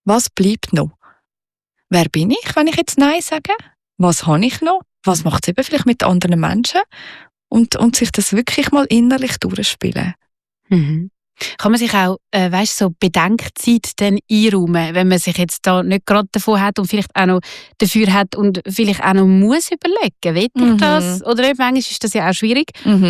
Was bleibt noch? Wer bin ich, wenn ich jetzt Nein sage? Was habe ich noch? Was macht es eben vielleicht mit anderen Menschen? Und sich das wirklich mal innerlich durchspielen. Mhm. Kann man sich auch, so Bedenkzeit dann einräumen, wenn man sich jetzt da nicht gerade davon hat und vielleicht auch noch dafür hat und vielleicht auch noch muss überlegen, will ich das? Oder manchmal ist das ja auch schwierig.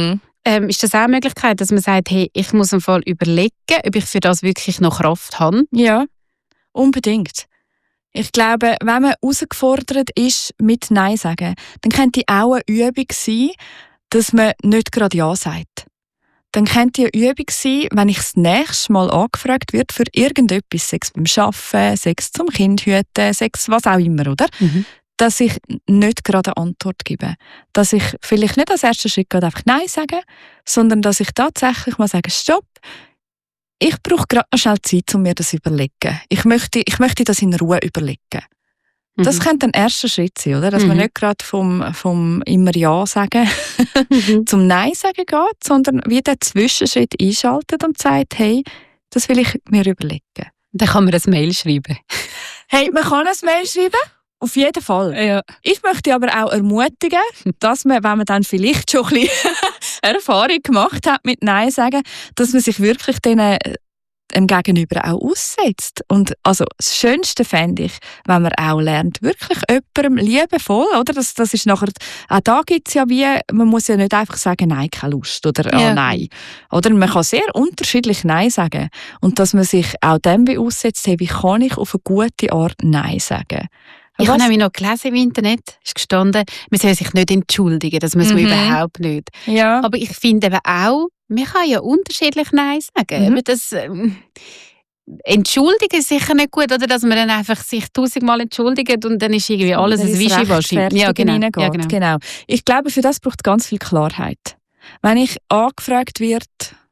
Ist das auch eine Möglichkeit, dass man sagt, hey, ich muss im Fall überlegen, ob ich für das wirklich noch Kraft habe? Ja, unbedingt. Ich glaube, wenn man herausgefordert ist mit Nein sagen, dann könnte auch eine Übung sein, dass man nicht gerade Ja sagt. Dann könnte eine Übung sein, wenn ich das nächste Mal angefragt werde für irgendetwas, sei es beim Arbeiten, sei es zum Kind hüten, sei es was auch immer, oder? Dass ich nicht gerade eine Antwort gebe. Dass ich vielleicht nicht als ersten Schritt gerade einfach Nein sage, sondern dass ich tatsächlich mal sage, stopp, ich brauche gerade noch schnell Zeit, um mir das zu überlegen. Ich möchte das in Ruhe überlegen. Das könnte ein erster Schritt sein, oder? Dass man nicht gerade vom immer Ja sagen zum Nein sagen geht, sondern wie den Zwischenschritt einschaltet und sagt, hey, das will ich mir überlegen. Dann kann man ein Mail schreiben. Hey, man kann ein Mail schreiben, auf jeden Fall. Ja. Ich möchte aber auch ermutigen, dass man, wenn man dann vielleicht schon ein bisschen Erfahrung gemacht hat mit Nein sagen, dass man sich wirklich dem Gegenüber auch aussetzt. Und also das Schönste fände ich, wenn man auch lernt, wirklich jemandem liebevoll, oder? Das ist nachher, auch da gibt es ja wie, man muss ja nicht einfach sagen, nein, keine Lust, oder nein. Oder man kann sehr unterschiedlich Nein sagen. Und dass man sich auch dem aussetzt, hey, wie kann ich auf eine gute Art Nein sagen? Ich habe nämlich noch gelesen im Internet, ist gestanden, man soll sich nicht entschuldigen, das muss man überhaupt nicht. Ja. Aber ich finde eben auch, man kann ja unterschiedlich Nein sagen. Das, entschuldigen ist sicher nicht gut, oder dass man dann einfach sich 1000-mal entschuldigt und dann ist irgendwie alles ein Wischiwaschi. Ja, genau. Ich glaube, für das braucht es ganz viel Klarheit. Wenn ich angefragt werde,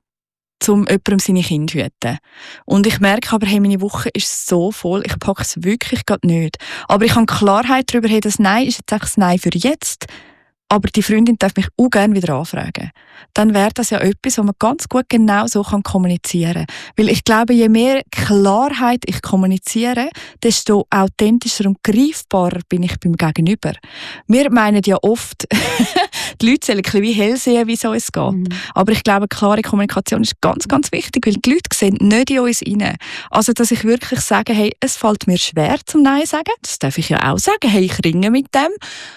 um jemandem seine Kinder zu hüten. Und ich merke aber, hey, meine Woche ist so voll, ich packe es wirklich gerade nicht. Aber ich habe Klarheit darüber, hey, das Nein ist jetzt einfach das Nein für jetzt, aber die Freundin darf mich auch gerne wieder anfragen. Dann wäre das ja etwas, wo man ganz gut genau so kommunizieren kann. Weil ich glaube, je mehr Klarheit ich kommuniziere, desto authentischer und greifbarer bin ich beim Gegenüber. Wir meinen ja oft, die Leute sollen ein bisschen wie hell sehen, wie es uns geht. Aber ich glaube, klare Kommunikation ist ganz, ganz wichtig, weil die Leute sehen nicht in uns rein. Also, dass ich wirklich sage, hey, es fällt mir schwer zum Nein sagen. Das darf ich ja auch sagen. Hey, ich ringe mit dem.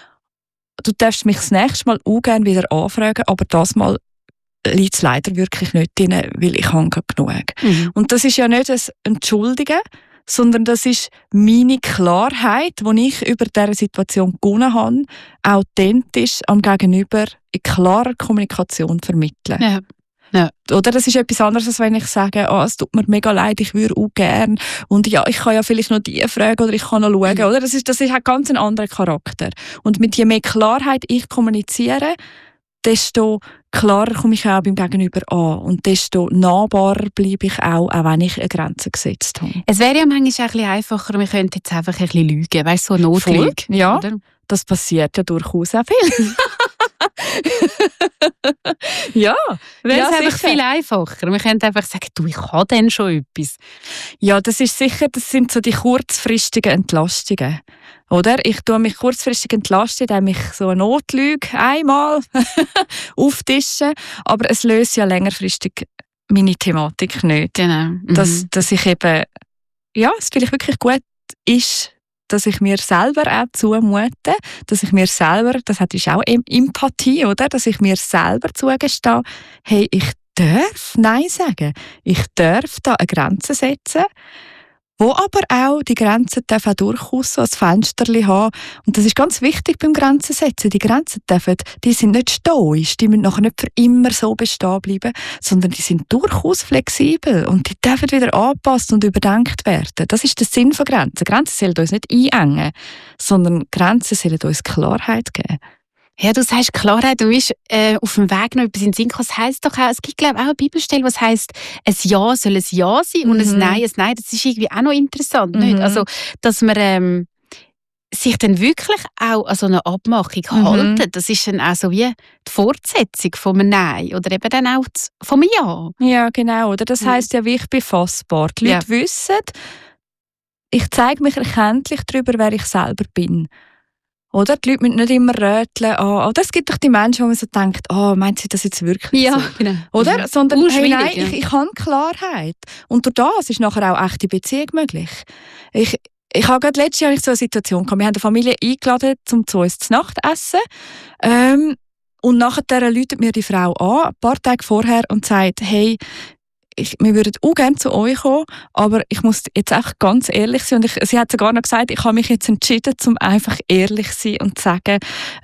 Du darfst mich das nächste Mal auch gerne wieder anfragen, aber das Mal liegt es leider wirklich nicht drin, weil ich habe genug. Und das ist ja nicht ein Entschuldigen, sondern das ist meine Klarheit, die ich über diese Situation gewonnen habe, authentisch am Gegenüber in klarer Kommunikation vermitteln. Ja. Ja. Oder das ist etwas anderes, als wenn ich sage, es tut mir mega leid, ich würde auch gerne und ja, ich kann ja vielleicht noch die fragen oder ich kann noch schauen. Oder? Das hat ganz einen anderen Charakter. Und mit je mehr Klarheit ich kommuniziere, desto klarer komme ich auch beim Gegenüber an und desto nahbarer bleibe ich auch wenn ich eine Grenze gesetzt habe. Es wäre ja manchmal auch ein bisschen einfacher, wir könnten jetzt einfach ein bisschen lügen, weißt du, so Notlüge. Ja, oder? Das passiert ja durchaus auch viel. Ja, wäre es einfach viel einfacher. Wir könnten einfach sagen, du, ich habe dann schon etwas. Ja, das sind so die kurzfristigen Entlastungen. Oder? Ich tue mich kurzfristig entlasten, indem ich so eine Notlüge einmal auftischen, aber es löst ja längerfristig meine Thematik nicht. Genau. Dass ich eben, es vielleicht wirklich gut ist, dass ich mir selber auch zumute, dass ich mir selber, das ist auch Empathie, oder? Dass ich mir selber zugestehe, hey, ich darf Nein sagen. Ich darf da eine Grenze setzen, wo aber auch die Grenzen dürfen auch durchaus so ein Fensterchen haben. Und das ist ganz wichtig beim Grenzen setzen. Die Grenzen die sind nicht stoisch, die müssen nachher nicht für immer so bestehen bleiben, sondern die sind durchaus flexibel und die dürfen wieder angepasst und überdenkt werden. Das ist der Sinn von Grenzen. Grenzen sollen uns nicht einengen, sondern Grenzen sollen uns Klarheit geben. Ja, du sagst Klarheit, du bist auf dem Weg noch etwas in den Sinn gekommen. Das heisst doch auch, es gibt glaube ich auch eine Bibelstelle, was heisst, ein Ja soll ein Ja sein und ein Nein. Das ist irgendwie auch noch interessant, nicht? Also, dass man sich dann wirklich auch an so eine Abmachung halten, das ist dann auch so wie die Fortsetzung von einem Nein oder eben dann auch von einem Ja. Ja, genau. Oder? Das heisst ja, wie ich bin fassbar. Die Leute wissen, ich zeige mich erkenntlich darüber, wer ich selber bin. Oder? Die Leute müssen nicht immer röteln. Oder es gibt doch die Menschen, wo man so denkt, meint sie das jetzt wirklich so? Genau. Oder? Sondern, hey, nein, ja. ich habe Klarheit. Und durch das ist nachher auch echte Beziehung möglich. Ich habe gerade letztes Jahr so eine Situation gehabt. Wir haben eine Familie eingeladen, um zu uns zu Nacht essen. Und nachher läutet mir die Frau an, ein paar Tage vorher, und sagt, hey, wir würden auch gerne zu euch kommen, aber ich muss jetzt auch ganz ehrlich sein. Und sie hat sogar noch gesagt, ich habe mich jetzt entschieden, um einfach ehrlich zu sein und zu sagen,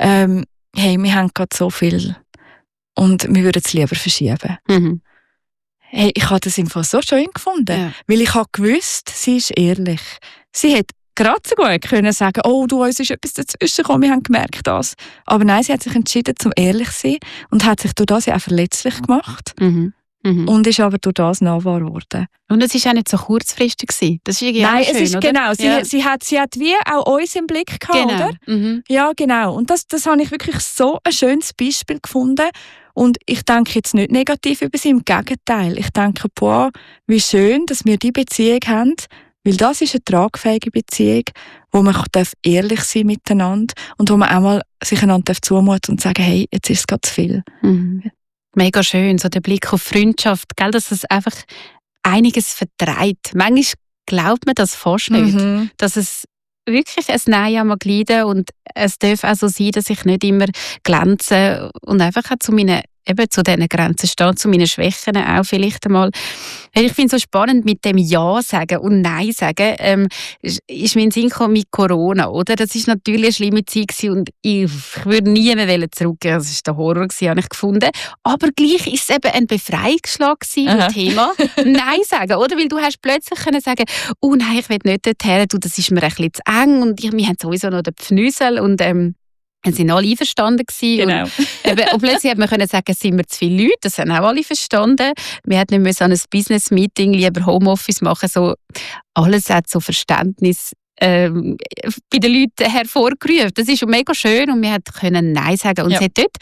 hey, wir haben gerade so viel und wir würden es lieber verschieben. Mhm. Hey, ich habe das einfach so schön gefunden, weil ich habe gewusst, sie ist ehrlich. Sie hat gerade so gut können sagen, uns ist etwas dazwischen gekommen, wir haben gemerkt das. Aber nein, sie hat sich entschieden, um ehrlich zu sein und hat sich durch das ja auch verletzlich gemacht. Mhm. Mhm. Und ist aber durch das nahbar geworden. Und es war auch nicht so kurzfristig gewesen. Das ist irgendwie Nein, schön, es ist oder? genau. Ja. Sie hat wie auch uns im Blick gehabt, Genau. oder? Mhm. Ja, genau. Und das habe ich wirklich so ein schönes Beispiel gefunden. Und ich denke jetzt nicht negativ über sie, im Gegenteil. Ich denke, wie schön, dass wir diese Beziehung haben, weil das ist eine tragfähige Beziehung, wo man ehrlich sein miteinander und wo man auch mal sich einander zumuten und sagen, hey, jetzt ist es gerade zu viel. Mhm. Mega schön, so der Blick auf Freundschaft, gell, dass es einfach einiges vertreibt. Manchmal glaubt man das fast nicht, dass es wirklich ein Nein mag leiden und es darf auch so sein, dass ich nicht immer glänze und einfach auch zu diesen Grenzen stehen, zu meinen Schwächen auch vielleicht einmal. Ich finde es so spannend mit dem Ja sagen und Nein sagen, ist mir in den Sinn gekommen mit Corona, oder? Das ist natürlich eine schlimme Zeit gewesen und ich würde nie mehr zurückgehen. Das war der Horror gewesen, habe ich gefunden. Aber gleich ist es eben ein Befreiungsschlag gewesen, das Thema Nein sagen, oder? Weil du hast plötzlich können sagen, nein, ich will nicht dorthin, das ist mir ein bisschen zu eng und wir haben sowieso noch den Pfnüsel und wir sind alle einverstanden gewesen. Genau. Und plötzlich hat man können sagen, es sind wir zu viele Leute, das haben auch alle verstanden. Wir hätten nicht an ein Business-Meeting lieber Homeoffice machen, so alles hat so Verständnis bei den Leuten hervorgerufen. Das ist mega schön und wir können Nein sagen. Und es hat dort,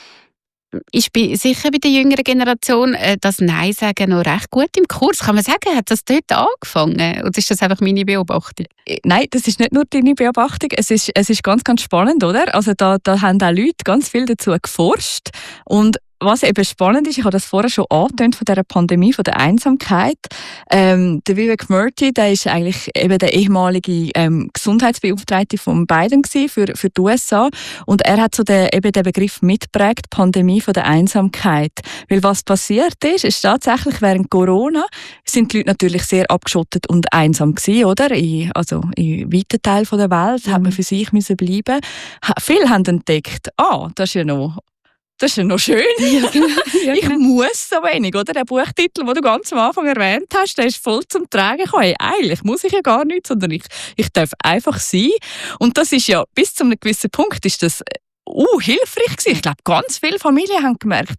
ich bin sicher bei der jüngeren Generation, das Nein sagen noch recht gut im Kurs. Kann man sagen, hat das dort angefangen? Oder ist das einfach meine Beobachtung? Nein, das ist nicht nur deine Beobachtung. Es ist ganz, ganz spannend, oder? Also da haben auch Leute ganz viel dazu geforscht. Und was eben spannend ist, ich habe das vorher schon angetönt von dieser Pandemie, von der Einsamkeit. Der Vivek Murthy, der ist eigentlich eben der ehemalige Gesundheitsbeauftragte von Biden gewesen für die USA. Und er hat so den Begriff mitgeprägt, Pandemie von der Einsamkeit. Weil was passiert ist tatsächlich während Corona sind die Leute natürlich sehr abgeschottet und einsam gewesen, oder? In weiten Teilen der Welt hat man für sich müssen bleiben. Viele haben entdeckt, das ist ja noch schön. Ja, genau. Ich muss so wenig, oder? Der Buchtitel, den du ganz am Anfang erwähnt hast, der ist voll zum Tragen gekommen. Hey, eigentlich muss ich ja gar nichts, sondern ich darf einfach sein. Und das ist ja, bis zu einem gewissen Punkt ist das hilfreich gewesen. Ich glaube, ganz viele Familien haben gemerkt,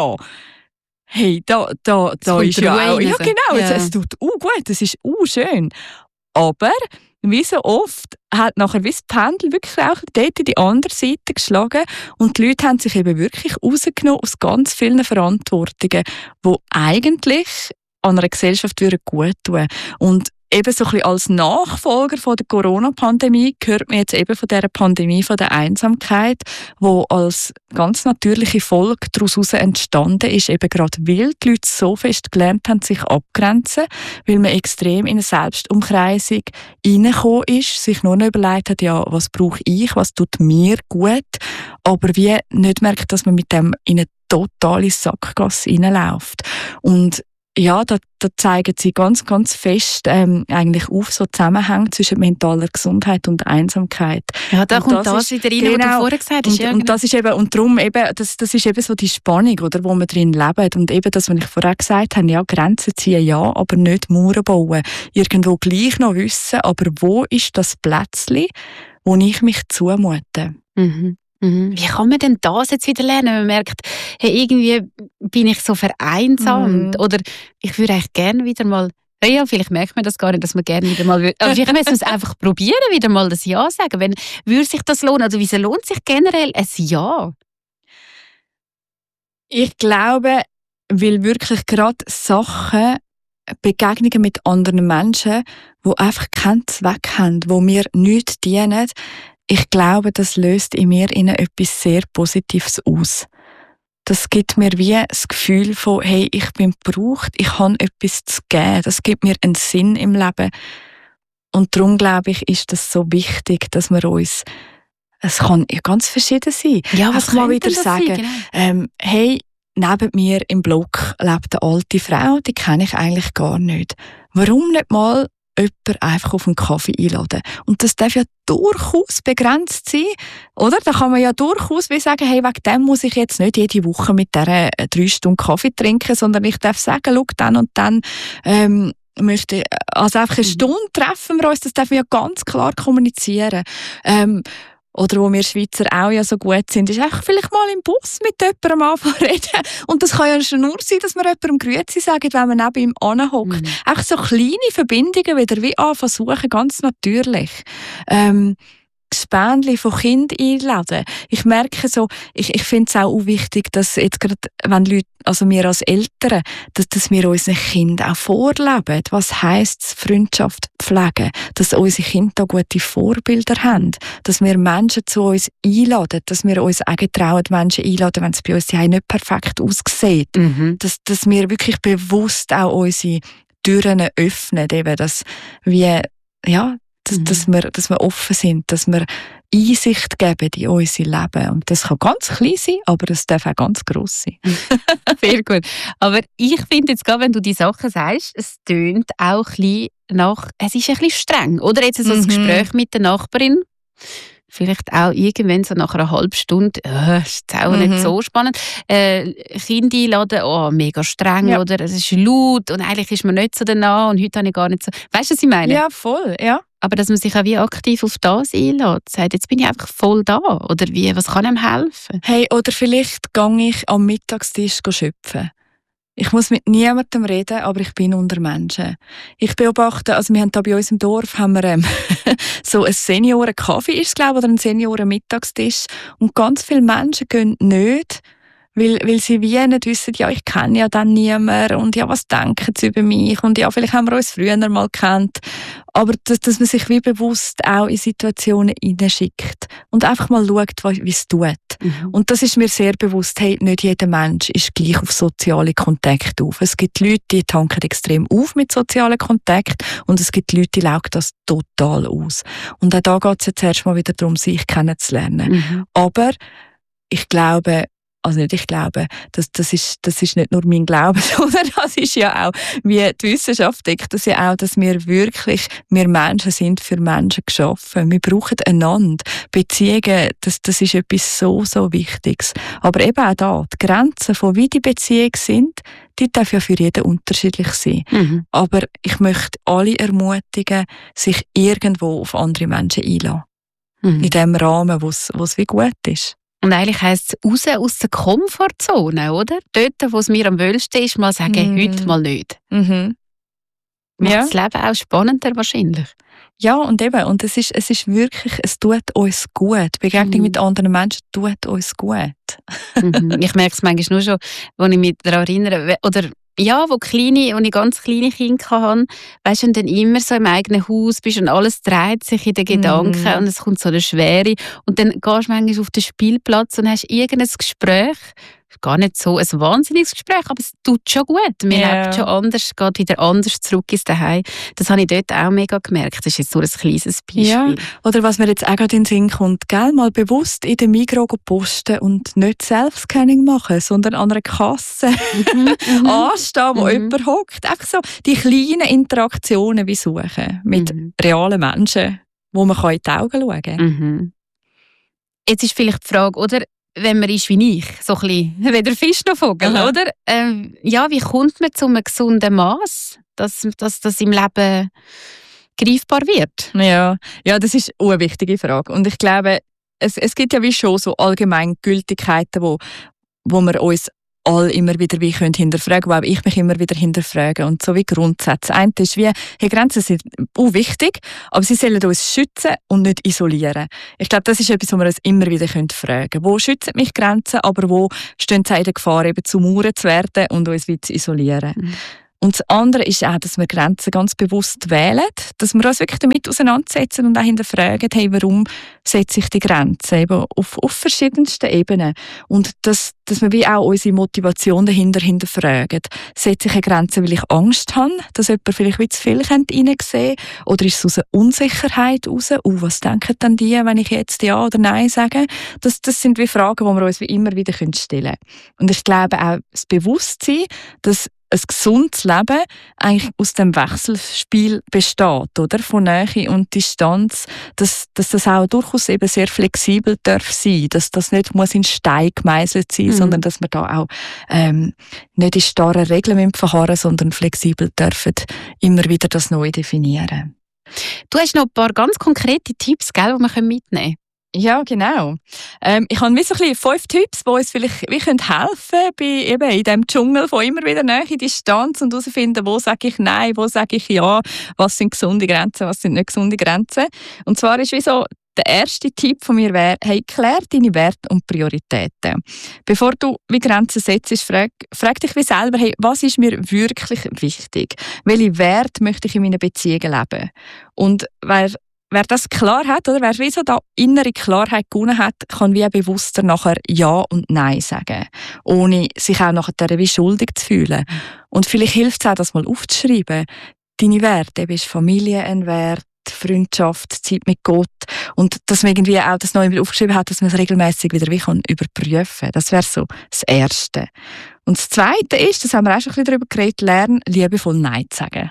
hey, da ist ja auch... Ja, genau, es tut gut, es ist schön. Aber wie so oft hat nachher das Pendel wirklich auch dort in die andere Seite geschlagen und die Leute haben sich eben wirklich rausgenommen aus ganz vielen Verantwortungen, die eigentlich an einer Gesellschaft gut tun. Und eben so ein bisschen als Nachfolger von der Corona-Pandemie hört man jetzt eben von dieser Pandemie von der Einsamkeit, wo als ganz natürliche Folge daraus entstanden ist, eben gerade weil die Leute so fest gelernt haben, sich abgrenzen, weil man extrem in eine Selbstumkreisung reingekommen ist, sich nur noch überlegt hat, ja, was brauche ich, was tut mir gut, aber wie nicht merkt, dass man mit dem in eine totale Sackgasse reinläuft. Und ja, da zeigen sie ganz, ganz fest eigentlich auf, so Zusammenhänge zwischen mentaler Gesundheit und Einsamkeit. Ja, da kommt das wieder rein, was du vorher gesagt hast. Und das ist eben, und darum eben, das ist eben so die Spannung, oder, wo wir drin leben. Und eben das, was ich vorher gesagt habe, ja, Grenzen ziehen, ja, aber nicht Mauern bauen. Irgendwo gleich noch wissen, aber wo ist das Plätzchen, wo ich mich zumute? Mhm. Wie kann man denn das jetzt wieder lernen? Man merkt, hey, irgendwie bin ich so vereinsamt. Oder ich würde eigentlich gerne wieder mal, ja, vielleicht merkt man das gar nicht, dass man gerne wieder mal würde. Aber vielleicht müssen wir es einfach probieren, wieder mal das Ja sagen. Würde sich das lohnen? Oder wieso lohnt sich generell ein Ja? Ich glaube, weil wirklich gerade Sachen Begegnungen mit anderen Menschen, die einfach keinen Zweck haben, die mir nichts dienen, ich glaube, das löst in mir etwas sehr Positives aus. Das gibt mir wie das Gefühl von, hey, ich bin gebraucht, ich habe etwas zu geben. Das gibt mir einen Sinn im Leben. Und darum, glaube ich, ist das so wichtig, dass wir uns, es kann ja ganz verschieden sein. Ja, was mal wieder das sagen, sein, genau? hey, neben mir im Block lebt eine alte Frau, die kenne ich eigentlich gar nicht. Warum nicht mal jemanden einfach auf einen Kaffee einladen? Und das darf ja durchaus begrenzt sein, oder? Da kann man ja durchaus wie sagen, hey, wegen dem muss ich jetzt nicht jede Woche mit dieser 3 Stunden Kaffee trinken, sondern ich darf sagen, schau, dann und dann möchte ich, also einfach eine Stunde treffen wir uns, das dürfen wir ja ganz klar kommunizieren. Oder wo wir Schweizer auch ja so gut sind, ist einfach vielleicht mal im Bus mit jemandem anfangen reden. Und das kann ja schon nur sein, dass wir jemandem Grüezi sagen, wenn man neben ihm anhockt. Einfach so kleine Verbindungen wieder wie versuchen, ganz natürlich. Spendli von Kindern einladen. Ich merke so, ich finde es auch wichtig, dass jetzt gerade, wenn Leute, also wir als Eltern, dass wir unseren Kindern auch vorleben. Was heisst es, Freundschaft pflegen? Dass unsere Kinder da gute Vorbilder haben. Dass wir Menschen zu uns einladen. Dass wir uns auch getrauen, Menschen einladen, wenn es bei uns nicht perfekt aussieht. Dass wir wirklich bewusst auch unsere Türen öffnen. Eben, dass wir, ja, dass wir offen sind, dass wir Einsicht geben in unser Leben. Und das kann ganz klein sein, aber es darf auch ganz gross sein. Sehr gut. Aber ich finde jetzt gerade, wenn du die Sachen sagst, es tönt auch ein bisschen nach, es ist ein bisschen streng. Oder jetzt so ein Gespräch mit der Nachbarin, vielleicht auch irgendwann so nach einer halben Stunde, ist jetzt auch nicht so spannend. Kinder einladen, mega streng, oder es ist laut und eigentlich ist man nicht so danach und heute habe ich gar nicht so. Weißt du, was ich meine? Ja, voll, ja. Aber dass man sich auch wie aktiv auf das einlädt, sagt, jetzt bin ich einfach voll da. Oder wie, was kann einem helfen? Hey, oder vielleicht gehe ich am Mittagstisch schöpfen. Ich muss mit niemandem reden, aber ich bin unter Menschen. Ich beobachte, also wir haben da bei uns im Dorf haben wir, so ein Senioren-Kaffee, ist es, glaube ich, oder ein Senioren-Mittagstisch. Und ganz viele Menschen gehen nicht, weil sie wie nicht wissen, ja, ich kenne ja dann niemanden und ja, was denken sie über mich und ja, vielleicht haben wir uns früher mal gekannt. Aber dass man sich wie bewusst auch in Situationen hineinschickt und einfach mal schaut, wie es tut. Und das ist mir sehr bewusst, hey, nicht jeder Mensch ist gleich auf soziale Kontakte auf. Es gibt Leute, die tanken extrem auf mit sozialen Kontakten und es gibt Leute, die laugen das total aus. Und auch da geht es jetzt erst mal wieder darum, sich kennenzulernen. Aber ich glaube, das ist nicht nur mein Glaube, sondern das ist ja auch, wie die Wissenschaft deckt das ja auch, dass wir Menschen sind für Menschen geschaffen. Wir brauchen einander. Beziehungen, das ist etwas so, so Wichtiges. Aber eben auch da, die Grenzen von wie die Beziehungen sind, die dürfen ja für jeden unterschiedlich sein. Aber ich möchte alle ermutigen, sich irgendwo auf andere Menschen einzulassen. In dem Rahmen, wo es wie gut ist. Und eigentlich heisst es raus aus der Komfortzone, oder? Dort, wo es mir am wohlsten ist, mal sagen, heute mal nicht. Macht das Leben auch spannender wahrscheinlich. Ja, und eben, und es ist wirklich, es tut uns gut. Begegnung mit anderen Menschen tut uns gut. Ich merke es manchmal nur schon, wenn ich mich daran erinnere, oder ja, wo ich ganz kleine Kinder hatte, weisst du, und dann immer so im eigenen Haus bist und alles dreht sich in den Gedanken und es kommt so eine Schwere und dann gehst du manchmal auf den Spielplatz und hast irgendein Gespräch, gar nicht so ein wahnsinniges Gespräch, aber es tut schon gut. Man lebt schon anders, geht wieder anders zurück ins Zuhause. Das habe ich dort auch mega gemerkt. Das ist jetzt nur ein kleines Beispiel. Ja, oder was mir jetzt auch gerade in den Sinn kommt, gell, mal bewusst in den Migros posten und nicht Self-Scanning machen, sondern an einer Kasse anstehen, wo jemand hockt. Einfach so die kleinen Interaktionen wie suchen mit realen Menschen, wo man in die Augen schauen kann. Jetzt ist vielleicht die Frage, oder? Wenn man ist wie ich, so ein bisschen weder Fisch noch Vogel, oder? Wie kommt man zu einem gesunden Maß, dass das im Leben greifbar wird? Ja, das ist eine wichtige Frage. Und ich glaube, es gibt ja wie schon so Allgemeingültigkeiten, wo wir uns alle immer wieder wie können hinterfragen, wo auch ich mich immer wieder hinterfrage. Und so wie Grundsätze. Das eine ist wie, hey, Grenzen sind auch wichtig, aber sie sollen uns schützen und nicht isolieren. Ich glaube, das ist etwas, wo wir uns immer wieder fragen können. Wo schützen mich Grenzen, aber wo stehen sie in der Gefahr, eben zu Mauern zu werden und uns wie zu isolieren? Und das andere ist auch, dass wir Grenzen ganz bewusst wählen, dass wir uns wirklich damit auseinandersetzen und auch hinterfragen, hey, warum setze ich die Grenzen eben auf verschiedensten Ebenen. Und dass wir wie auch unsere Motivation dahinter hinterfragen. Setze ich eine Grenze, weil ich Angst habe, dass jemand vielleicht wie zu viel reinsehen könnte? Oder ist es aus einer Unsicherheit heraus? Was denken dann die, wenn ich jetzt Ja oder Nein sage? Das sind wie Fragen, die wir uns wie immer wieder stellen können. Und ich glaube auch das Bewusstsein, dass ein gesundes Leben eigentlich aus dem Wechselspiel besteht, oder? Von Nähe und Distanz, dass das auch durchaus eben sehr flexibel darf sein, dass das nicht muss in Stein gemeißelt sein, sondern dass wir da auch nicht in starren Regeln verharren, sondern flexibel dürfen immer wieder das neu definieren. Du hast noch ein paar ganz konkrete Tipps, gell, die wir mitnehmen können. Ja, genau. Ich habe so 5 Tipps, die uns vielleicht helfen können, bei eben in diesem Dschungel von immer wieder Nähe, Distanz und herausfinden, wo sage ich Nein, wo sage ich Ja, was sind gesunde Grenzen, was sind nicht gesunde Grenzen. Und zwar ist wie so, der erste Tipp von mir wäre, hey, klär deine Werte und Prioritäten. Bevor du wie Grenzen setzt, frag dich wie selber, hey, was ist mir wirklich wichtig? Welche Werte möchte ich in meinen Beziehungen leben? Und wer das klar hat, oder wer wie so da innere Klarheit gewonnen hat, kann wie auch bewusster nachher Ja und Nein sagen, ohne sich auch nachher wie schuldig zu fühlen. Und vielleicht hilft es auch, das mal aufzuschreiben. Deine Werte, eben ist Familie ein Wert, Freundschaft, Zeit mit Gott, und dass man irgendwie auch das neu aufgeschrieben hat, dass man es regelmäßig wieder wie überprüfen kann. Das wäre so das Erste. Und das Zweite ist, das haben wir auch schon ein bisschen darüber geredet, lernen, liebevoll Nein zu sagen.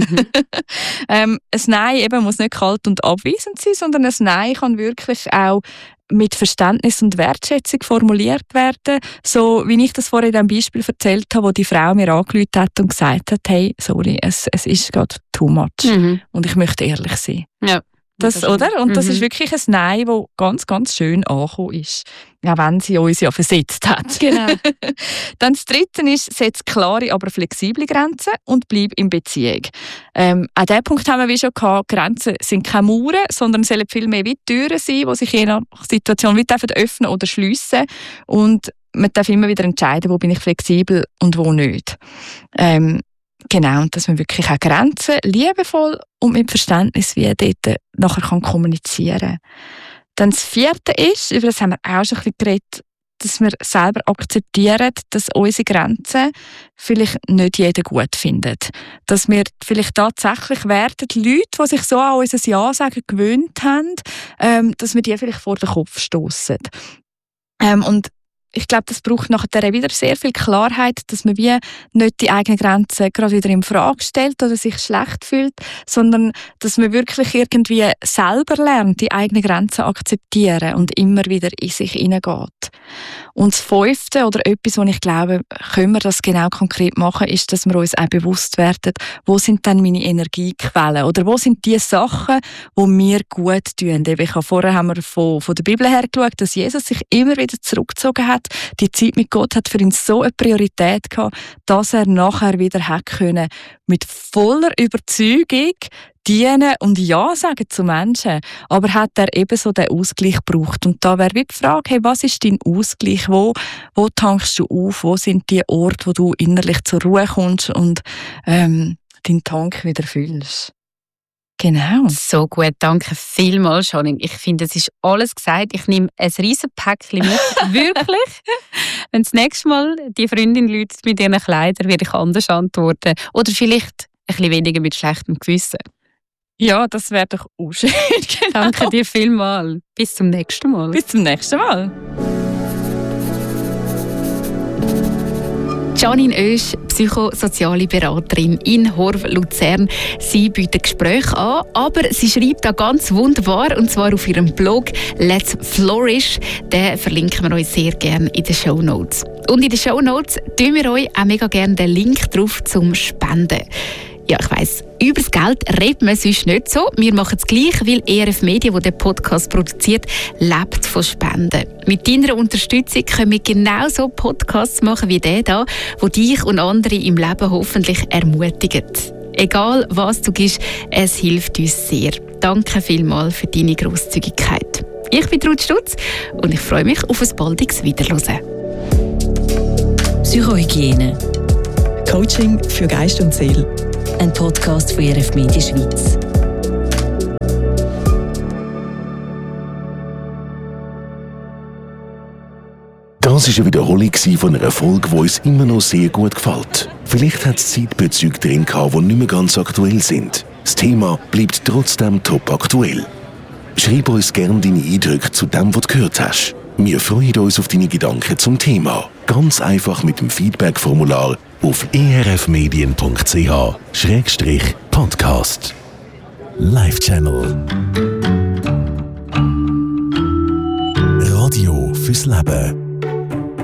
Ein Nein eben muss nicht kalt und abweisend sein, sondern ein Nein kann wirklich auch mit Verständnis und Wertschätzung formuliert werden. So wie ich das vorhin in dem Beispiel erzählt habe, wo die Frau mir angerufen hat und gesagt hat, hey, sorry, es ist gerade too much. Und ich möchte ehrlich sein. Ja. Das, oder? Und das ist wirklich ein Nein, das ganz, ganz schön angekommen ist. Auch wenn sie uns ja versetzt hat. Genau. Dann das Dritte ist, setz klare, aber flexible Grenzen und bleib in Beziehung. An diesem Punkt haben wir wie schon gehabt, Grenzen sind keine Mauern, sondern sollen vielmehr wie Türen sein, die sich je nach Situation wie öffnen oder schliessen. Und man darf immer wieder entscheiden, wo bin ich flexibel und wo nicht. Genau, und dass man wirklich auch Grenzen liebevoll und mit Verständnis wie dort nachher kann kommunizieren kann. Dann das Vierte ist, über das haben wir auch schon ein bisschen geredet, dass wir selber akzeptieren, dass unsere Grenzen vielleicht nicht jeder gut findet. Dass wir vielleicht tatsächlich werden, die Leute, die sich so an unser Ja sagen gewöhnt haben, dass wir die vielleicht vor den Kopf stoßen. Und ich glaube, das braucht nachher wieder sehr viel Klarheit, dass man wie nicht die eigenen Grenzen gerade wieder in Frage stellt oder sich schlecht fühlt, sondern dass man wirklich irgendwie selber lernt, die eigenen Grenzen akzeptieren und immer wieder in sich hineingeht. Und das Fünfte, oder etwas, wo ich glaube, können wir das genau konkret machen, ist, dass wir uns auch bewusst werden, wo sind dann meine Energiequellen oder wo sind die Sachen, die mir gut tun. Vorher haben wir von der Bibel her geschaut, dass Jesus sich immer wieder zurückgezogen hat. Die Zeit mit Gott hat für ihn so eine Priorität gehabt, dass er nachher wieder hat können, mit voller Überzeugung dienen und Ja sagen zu Menschen. Aber hat er ebenso den Ausgleich gebraucht? Und da wäre wie die Frage, hey, was ist dein Ausgleich? Wo tankst du auf? Wo sind die Orte, wo du innerlich zur Ruhe kommst und deinen Tank wieder füllst? Genau. So gut, danke vielmals, Janine. Ich finde, es ist alles gesagt. Ich nehme ein riesen Päckchen mit. Wirklich. Wenn das nächste Mal die Freundin läutet mit ihren Kleidern, werde ich anders antworten. Oder vielleicht ein bisschen weniger mit schlechtem Gewissen. Ja, das wäre doch auch schön. Genau. Danke dir vielmals. Bis zum nächsten Mal. Bis zum nächsten Mal. Janine Oesch, psychosoziale Beraterin in Horv, Luzern. Sie bietet Gespräche an, aber sie schreibt da ganz wunderbar, und zwar auf ihrem Blog Let's Flourish. Den verlinken wir euch sehr gerne in den Shownotes. Und in den Shownotes tun wir euch auch mega gerne den Link drauf zum Spenden. Ja, ich weiss, über das Geld redet man sonst nicht so. Wir machen es gleich, weil ERF Media, die den Podcast produziert, lebt von Spenden. Mit deiner Unterstützung können wir genauso Podcasts machen wie der hier, der dich und andere im Leben hoffentlich ermutigt. Egal, was du gibst, es hilft uns sehr. Danke vielmals für deine Grosszügigkeit. Ich bin Ruth Stutz und ich freue mich auf ein baldiges Wiederhören. Psychohygiene. Coaching für Geist und Seele. Ein Podcast von ERF Media Schweiz. Das war eine Wiederholung von einer Folge, die uns immer noch sehr gut gefällt. Vielleicht hat es Zeitbezüge drin gehabt, die nicht mehr ganz aktuell sind. Das Thema bleibt trotzdem top aktuell. Schreib uns gerne deine Eindrücke zu dem, was du gehört hast. Wir freuen uns auf deine Gedanken zum Thema. Ganz einfach mit dem Feedback-Formular auf erfmedien.ch/podcast. Live-Channel. Radio fürs Leben.